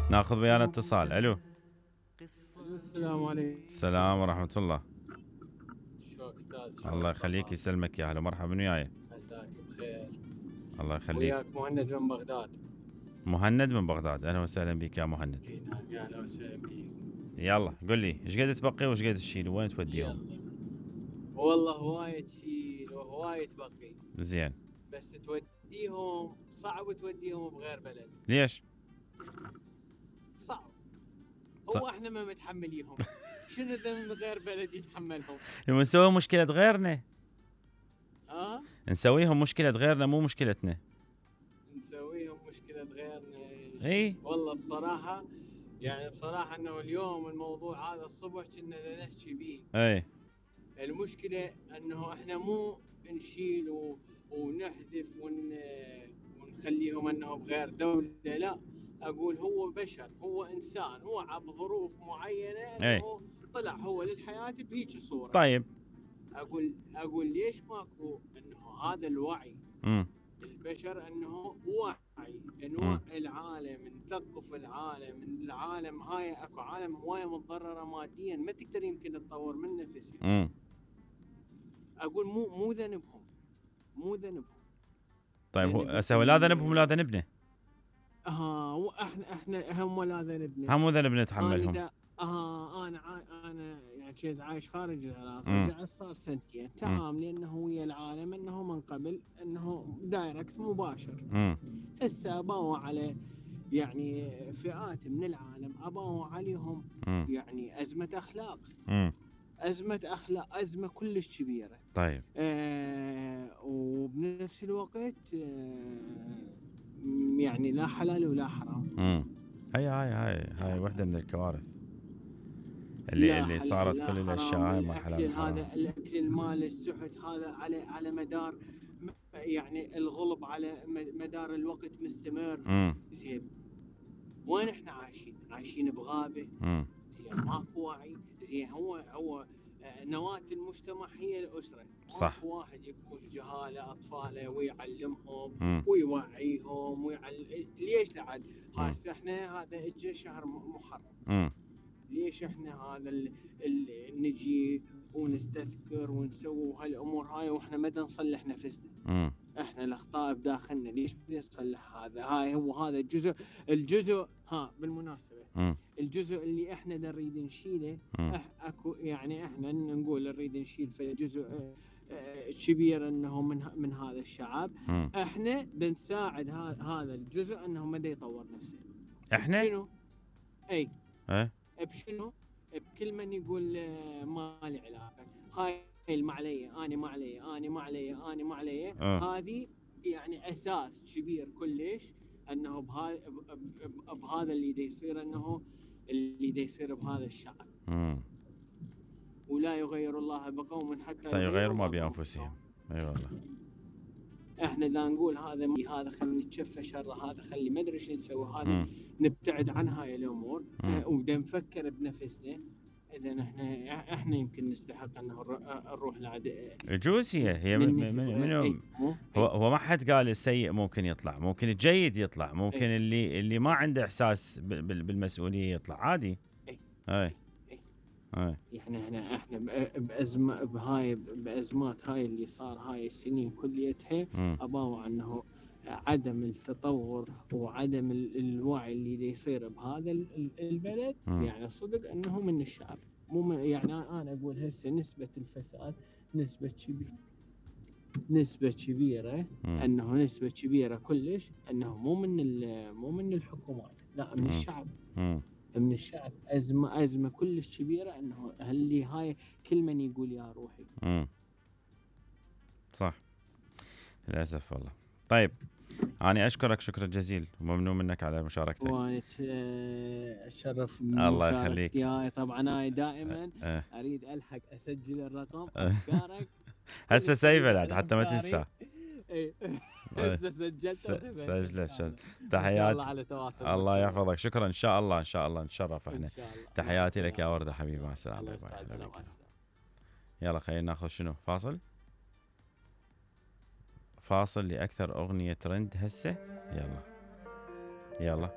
ناخذ ويانا اتصال. الو. السلام عليكم. السلام ورحمة الله. شلونك استاذ؟ الله شلونك يخليك، صباح؟ يسلمك، يا هلا مرحبا وياي. عساك بخير. الله يخليك. وياك مهند من بغداد. مهند من بغداد، اهلا وسهلا بك يا مهند. اي نعم، يا اهلا وسهلا بيك. يلا قل لي ايش قد تبقي وايش قد تشيل وين توديهم؟ يلا، والله هواية تشيل وهواية تبقي، زين. بس توديهم صعب توديهم بغير بلد. ليش؟ صعب. صح. هو احنا ما متحمليهم. شنو ذنب غير بلد يتحملهم؟ لما نسوي مشكلة غيرنا، ها؟ نسويهم مشكلة غيرنا مو مشكلتنا. نسويهم مشكلة غيرنا. اي والله بصراحة، يعني بصراحة انه اليوم الموضوع هذا الصبح كنا نحكي بيه. اي. المشكلة انه احنا مو نشيل ونحذف ونخليهم انه بغير دولة، لا. اقول هو بشر، هو انسان، هو بظروف معينة اي. انه طلع هو للحياة بهيج صورة. طيب. اقول ليش ماكو انه هذا الوعي امم. البشر، انه وعي نوعي العالم، نثقف العالم. العالم هاي اكو عالم هواية متضررة ماديا، ما تقدر يمكن تطور من نفسها. اقول مو ذنبهم، مو ذنبهم. طيب هو يعني اسوي لا ذنبهم ولا ذنبنا. احنا هم لا ذنبنا. هم مو ذنبنا انا نتحملهم. دا انا يعني كنت عايش خارج العراق، امم. رجعت صار سنتين تعاملي انه ويا العالم انه من قبل انه دايركت مباشر. هسه اباوا على يعني فئات من العالم اباوا عليهم يعني ازمة اخلاق. أزمة أخلاق، أزمة كلش كبيرة. طيب. وبنفس الوقت يعني لا حلال ولا حرام. هاي واحدة من الكوارث لا اللي حلال صارت، لا كل الاشياء حرام. هاي ما حلال الأكل وحرام. هذا، الأكل المال السحت هذا على مدار، يعني الغلب على مدار الوقت مستمر. زين، وين احنا عايشين بغابة. زين، ماكو وعي. زين، هو نواة المجتمع هي الأسرة. صح. ماكو واحد يكون جهالة أطفاله ويعلمهم ويوعيهم ليش لعد هسه احنا هذا اجى شهر محرم. ليش احنا هذا نجي ونستذكر ونسوي هالأمور هاي واحنا ما نصلح نفسنا. احنا الاخطاء بداخلنا، ليش بدي نصلح هذا؟ هو هذا الجزء بالمناسبة. الجزء اللي احنا نريد نشيله، اكو يعني احنا نقول نريد نشيل في جزء كبير انه من هذا الشعب. احنا بنساعد هذا الجزء انه ما يطور نفسه. احنا بشنو؟ اي. بشنو؟ بكل من يقول ما لي علاقه، هاي المعليه، انا معليه. هذه يعني اساس كبير كلش انه بهذا اللي دا يصير، انه اللي دا يصير بهذا الشعب. ولا يغير الله بقوم حتى يغيروا ما بانفسهم. اي والله. احنا اذا نقول هذا خلينا نتشفى شر، هذا خلي ما ادري ايش نسوي، هذا نبتعد عن هاي الامور وبدنا نفكر بنفسنا. اذا احنا يمكن نستحق انه نروح يجوز هي من هو ما حد قال السيء ممكن يطلع، ممكن الجيد يطلع، ممكن اللي ما عنده احساس بالمسؤوليه يطلع عادي. اي. يعني احنا بازمات هاي اللي صار هاي السنين كليتها اباوا انه عدم التطور وعدم الوعي اللي يصير بهذا البلد. يعني صدق انه من الشعب، مو يعني انا اقول هسه نسبة الفساد نسبة كبيرة انه نسبة كبيرة كلش انه مو من الحكومات، لا من الشعب. من الشعب. أزمة كلش كبيرة انه اللي هاي كل من يقول يا روحي. صح للأسف والله. طيب أنا أشكرك شكرا جزيل وممنون منك على مشاركتك. وأنا أتشرف بمشاركتي هاي. طبعا أنا دائما أريد ألحق أسجل الرقم أفكارك هسه سيفه حتى ما تنسى. هسه سجلته سجله. تحياتي. على تواصل. الله يحفظك. شكرا. إن شاء الله نتشرف احنا. تحياتي لك يا وردة حبيبي. مع السلامة. يلا خلينا ناخذ شنو فاصل لأكثر أغنية ترند هسه. يلا